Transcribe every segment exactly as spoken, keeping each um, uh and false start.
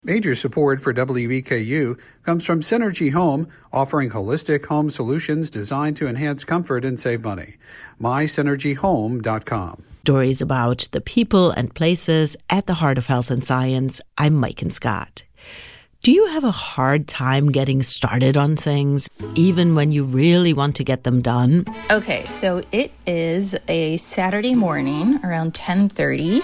Major support for W E K U comes from Synergy Home, offering holistic home solutions designed to enhance comfort and save money. my synergy home dot com. Stories about the people and places at the heart of health and science. I'm Mike and Scott. Do you have a hard time getting started on things, even when you really want to get them done? Okay, so it is a Saturday morning around ten thirty,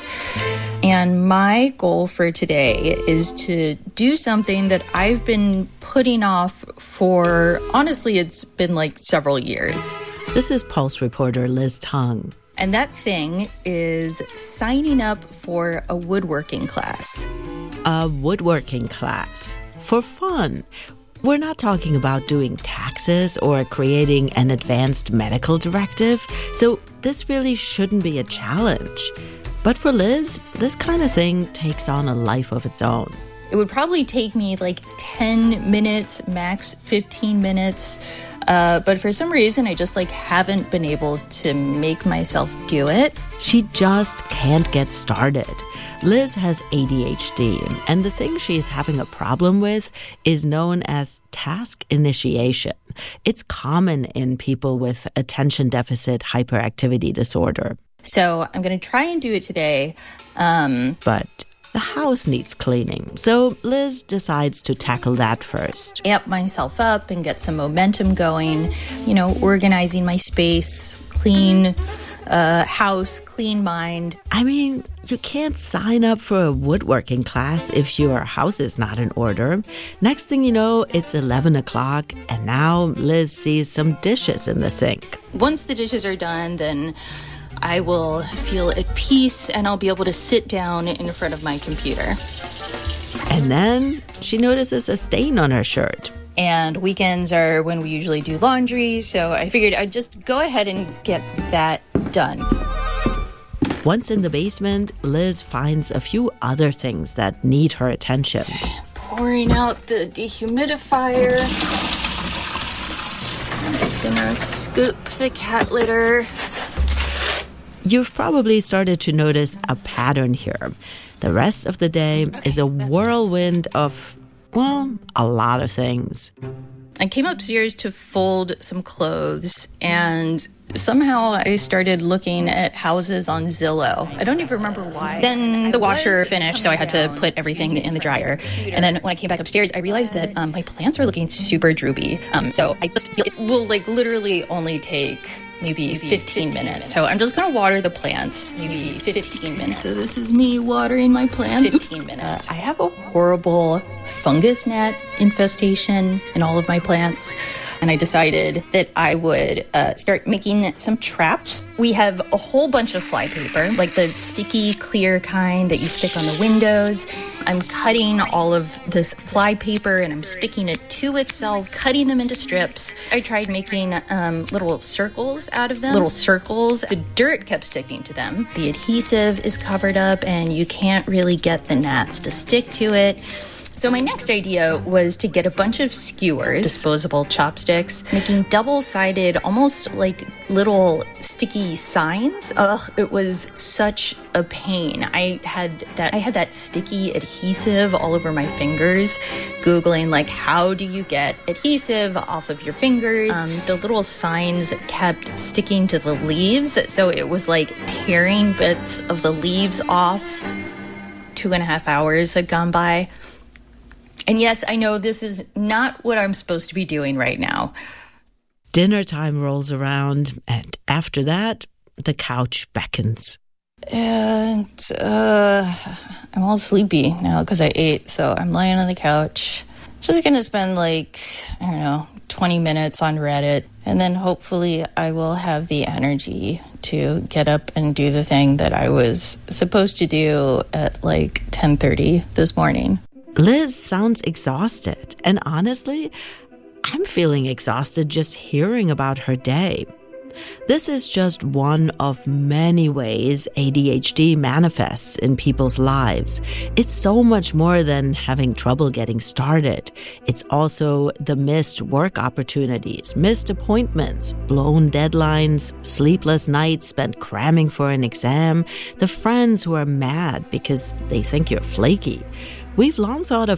and my goal for today is to do something that I've been putting off for, honestly, it's been like several years. This is Pulse reporter Liz Tung. And that thing is signing up for a woodworking class. A woodworking class for fun. We're not talking about doing taxes or creating an advanced medical directive, so this really shouldn't be a challenge. But for Liz, this kind of thing takes on a life of its own. It would probably take me like ten minutes, max fifteen minutes. Uh, but for some reason, I just like haven't been able to make myself do it. She just can't get started. Liz has A D H D, and the thing she's having a problem with is known as task initiation. It's common in people with attention deficit hyperactivity disorder. So I'm going to try and do it today. Um, but the house needs cleaning, so Liz decides to tackle that first. Amp myself up and get some momentum going, you know, organizing my space, clean uh, house, clean mind. I mean, you can't sign up for a woodworking class if your house is not in order. Next thing you know, it's eleven o'clock, and now Liz sees some dishes in the sink. Once the dishes are done, then I will feel at peace and I'll be able to sit down in front of my computer. And then she notices a stain on her shirt. And weekends are when we usually do laundry, so I figured I'd just go ahead and get that done. Once in the basement, Liz finds a few other things that need her attention. Pouring out the dehumidifier. I'm just gonna scoop the cat litter. You've probably started to notice a pattern here. The rest of the day okay, is a whirlwind of, well, a lot of things. I came upstairs to fold some clothes, and somehow I started looking at houses on Zillow. I don't even remember why. Then the washer finished, so I had to put everything in the dryer. And then when I came back upstairs, I realized that um, my plants are looking super droopy. Um, so I just feel it will like literally only take maybe fifteen minutes. So I'm just going to water the plants. Maybe fifteen minutes. So this is me watering my plants. fifteen minutes. Uh, I have a horrible fungus gnat infestation in all of my plants. And I decided that I would uh, start making some traps. We have a whole bunch of fly paper, like the sticky, clear kind that you stick on the windows. I'm cutting all of this fly paper and I'm sticking it to itself, cutting them into strips. I tried making um, little circles out of them. Little circles. The dirt kept sticking to them. The adhesive is covered up and you can't really get the gnats to stick to it. So my next idea was to get a bunch of skewers, disposable chopsticks, making double-sided, almost like little sticky signs. Ugh, it was such a pain. I had that I had that sticky adhesive all over my fingers, Googling like how do you get adhesive off of your fingers. Um, the little signs kept sticking to the leaves, so it was like tearing bits of the leaves off. Two and a half hours had gone by. And yes, I know this is not what I'm supposed to be doing right now. Dinner time rolls around, and after that, the couch beckons. And uh, I'm all sleepy now because I ate, so I'm laying on the couch. Just gonna spend like, I don't know, twenty minutes on Reddit, and then hopefully I will have the energy to get up and do the thing that I was supposed to do at like ten thirty this morning. Liz sounds exhausted, and honestly, I'm feeling exhausted just hearing about her day. This is just one of many ways A D H D manifests in people's lives. It's so much more than having trouble getting started. It's also the missed work opportunities, missed appointments, blown deadlines, sleepless nights spent cramming for an exam, the friends who are mad because they think you're flaky. We've long thought of